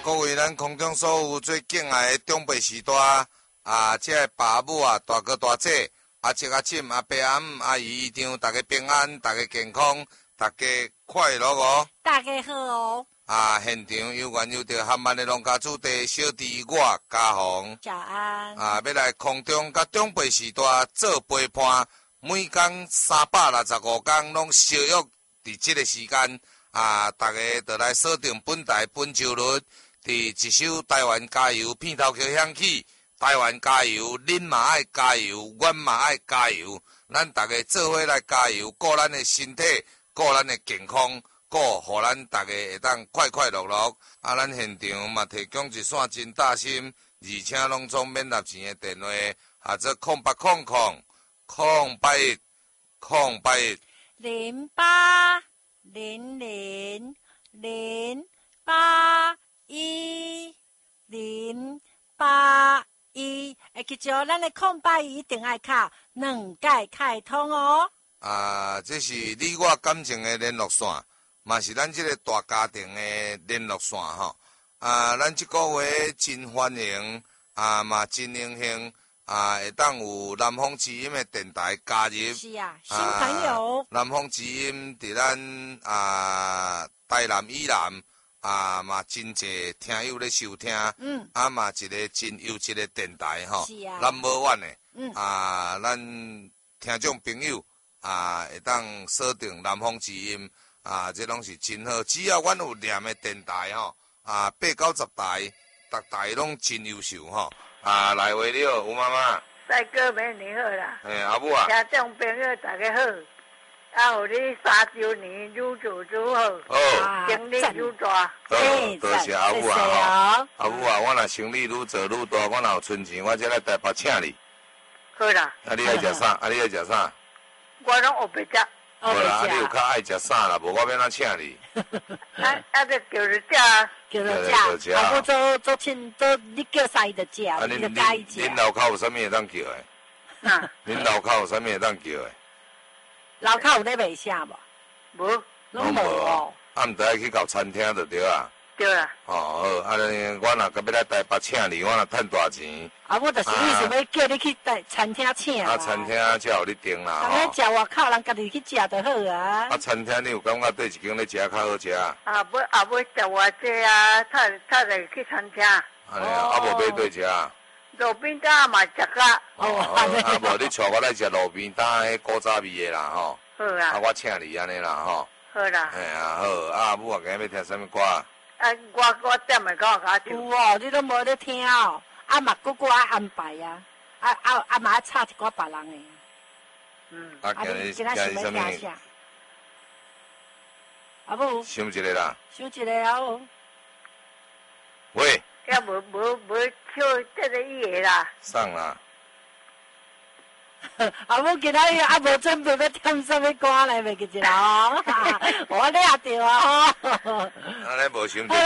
各位咱空中所有最敬爱的长辈时代这爸母大哥大姐这个亲阿伯阿姆阿姨姨丈，大家平安，大家健康，大家快乐哦！ 大家好哦！ 现场有缘有着含万的农家主地小弟我嘉宏， 早安！ 要来空中甲长辈时代做陪伴，每天365天拢相约伫这个时间大家就来锁定本台本周日，伫一首台湾加油片头曲响起。台湾加油，恁嘛爱加油，阮嘛爱加油。咱大家做伙来加油，顾咱的身体，顾咱的健康，顾互咱大家会当快快乐乐。咱现场嘛提供一线真大心，而且拢总免纳钱的电话，这0800 081 081 0800 081 会记住咱的081一定爱敲2解开通哦。 这是你我感情的联络线，嘛是咱这个大家庭的联络线吼。咱这个月真欢迎嘛真荣幸会当有南方之音的电台加入。 是新朋友。 南方之音伫咱台南以南。嘛真侪听友咧收听，嘛一个真优质的电台吼，Number 1的，咱听众朋友会当锁定南方之音，这拢是真好。只要阮有念的电台吼，8、90台，逐台拢真优秀吼。来话你好，吴妈妈。 帅哥美女好啦。 阿母啊。 听众朋友大家好。有你3周年如主如好，生意如大。 多谢阿母啊！阿母啊，我若生意愈做愈大，我若有存钱，我才来台北请你。 好啦。 你爱食啥？你爱食啥？ 我拢学袂食。 好啦，你有较爱食啥啦？无我要哪请你？ 就叫着食。 叫着食。阿母做亲做，你叫啥伊就食，你就介意食。 恁楼口有啥物会当叫的？恁楼口有啥物会当叫的？ 楼口有咧卖啥无？ 无， 拢无哦。 毋知去到餐厅就对啊。 对啦。 好，我若要来台北请你，我若趁大钱。 我就是意思要叫你去餐厅请。 餐厅才有你订啦。 咱食外口人家己去食就好啊。 餐厅你有感觉对一间咧食较好食？ 要食外济才来去餐厅。 安尼无买对食。 路边摊嘛食甲。 无你带我来食路边摊迄古早味的啦吼。 好啦。 我请你安尼啦吼。 好啦。 好。阿母今日要听啥物歌？ 我点的歌甲唱。 有哦，你都无咧听哦。嘛哥哥爱安排啊。嘛爱插一寡别人的。 今日想要听啥？ 阿母。 想一个啦。 想一个啊。 喂。 也无唱这个语的啦。 送啦。 阿母今仔日无准备要听什么歌来袂记一啦哦。我抓着啊吼。 安尼无想着